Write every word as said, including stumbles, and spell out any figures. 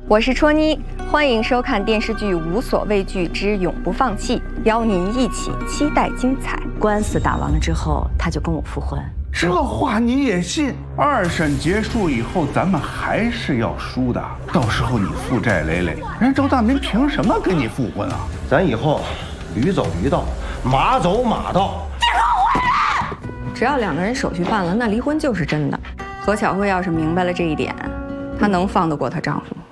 我是戳妮，欢迎收看电视剧《无所畏惧之永不放弃》，邀您一起期待精彩。 官司打完了之后，他就跟我复婚。 这话你也信？二审结束以后，咱们还是要输的。到时候你负债累累，人周大民凭什么跟你复婚啊？ 咱以后驴走驴道，马走马道。 你给我回来！只要两个人手续办了，那离婚就是真的。何巧慧要是明白了这一点，她能放得过她丈夫吗？